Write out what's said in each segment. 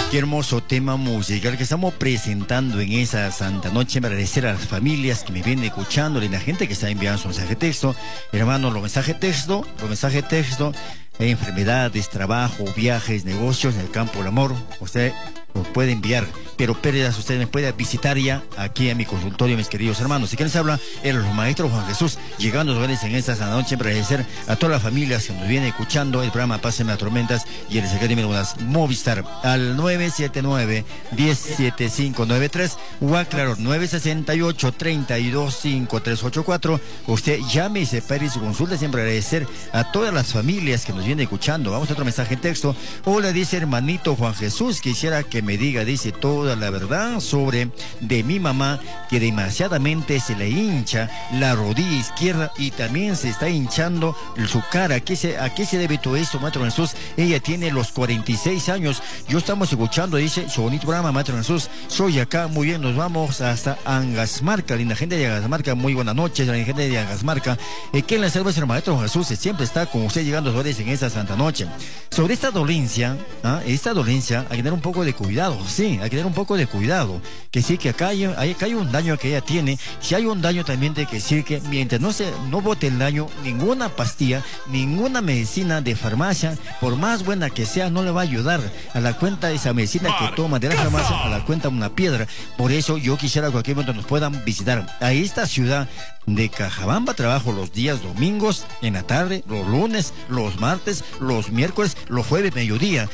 Qué hermoso tema musical que estamos presentando en esa Santa Noche. Agradecer a las familias que me vienen escuchando y la gente que está enviando su mensaje de texto. Hermano, los mensajes de texto, enfermedades, trabajo, viajes, negocios en el campo del amor. Usted nos puede enviar, pero pérdidas usted me puede visitar ya aquí en mi consultorio, mis queridos hermanos. Si quieren les habla el maestro Juan Jesús, llegando a los hogares en esta Santa Noche para agradecer a todas las familias que nos vienen escuchando el programa Pásenme las Tormentas y el secreto de mis Movistar al 979-107593 o a claro 968-325384. Usted llame y separe su consulta. Siempre agradecer a todas las familias que nos vienen escuchando. Vamos a otro mensaje en texto. Hola, dice hermanito Juan Jesús, quisiera que me diga, dice, toda la verdad sobre de mi mamá, que demasiadamente se le hincha la rodilla izquierda y también se está hinchando su cara. ¿A qué se debe todo esto, maestro Jesús? Ella tiene los 46 años. Yo estamos escuchando, dice, su bonito programa, maestro Jesús. Soy acá, muy bien, nos vamos hasta Angasmarca, linda gente de Angasmarca. Muy buenas noches, la gente de Angasmarca. ¿Quién le salva, el maestro Jesús? Siempre está con usted llegando a los hogares en esta Santa Noche. Sobre esta dolencia, hay que tener un poco de cuidado. Sí, hay que tener un poco de cuidado. Que sí, que acá hay un daño que ella tiene. Si hay un daño también de que decir que mientras no bote el daño, ninguna pastilla, ninguna medicina de farmacia, por más buena que sea, no le va a ayudar a la cuenta de esa medicina que toma de la farmacia, a la cuenta una piedra. Por eso yo quisiera que cualquier momento nos puedan visitar a esta ciudad de Cajabamba. Trabajo los días domingos en la tarde, los lunes, los martes, los miércoles, los jueves mediodía,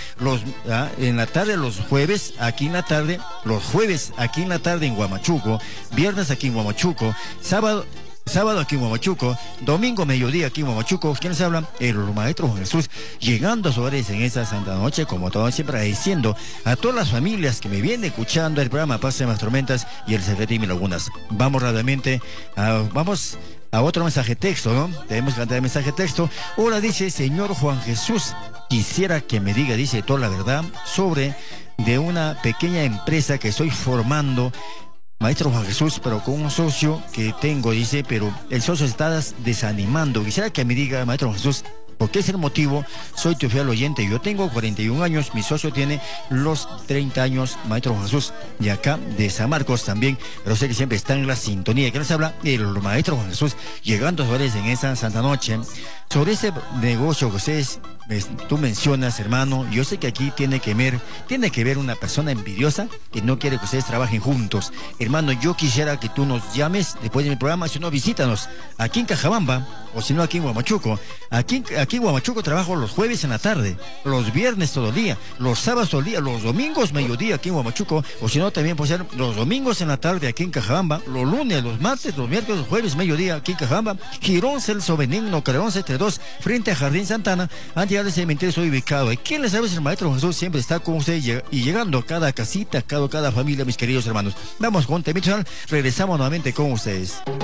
en la tarde los jueves aquí en la tarde, los jueves aquí en la tarde en Huamachuco, viernes aquí en Huamachuco, sábado aquí en Huamachuco, domingo mediodía aquí en Huamachuco. ¿Quién les habla? El maestro Juan Jesús, llegando a sus hogares en esta Santa Noche, como todo siempre agradeciendo a todas las familias que me vienen escuchando el programa Pásenme las Tormentas y el secreto de mis lagunas. Vamos rápidamente, vamos a otro mensaje texto, ¿no? Tenemos que cantar el mensaje texto. Hola, dice, señor Juan Jesús, quisiera que me diga, dice, toda la verdad sobre de una pequeña empresa que estoy formando, maestro Juan Jesús, pero con un socio que tengo, dice, pero el socio está desanimando. Quisiera que me diga, maestro Juan Jesús, ¿por qué es el motivo? Soy tu fiel oyente. Yo tengo 41 años, mi socio tiene los 30 años, maestro Juan Jesús, y acá de San Marcos también, pero sé que siempre está en la sintonía. ¿Qué les habla? El maestro Juan Jesús, llegando a sus hogares en esa Santa Noche. Sobre ese negocio que tú mencionas, hermano, yo sé que aquí tiene que ver una persona envidiosa que no quiere que ustedes trabajen juntos. Hermano, yo quisiera que tú nos llames después de mi programa, si no, visítanos aquí en Cajabamba, o si no, aquí en Huamachuco. Aquí en Huamachuco trabajo los jueves en la tarde, los viernes todo el día, los sábados todo el día, los domingos mediodía aquí en Huamachuco, o si no, también puede ser los domingos en la tarde aquí en Cajabamba, los lunes, los martes, los miércoles, los jueves mediodía aquí en Cajabamba. Girón Celso Benigno, Carrerón 72, frente a Jardín Santana. Antes de llegar al cementerio estoy ubicado. ¿Y quién les sabe? El maestro Jesús siempre está con ustedes y llegando a cada casita, a cada familia, mis queridos hermanos. Vamos con Temito. Regresamos nuevamente con ustedes.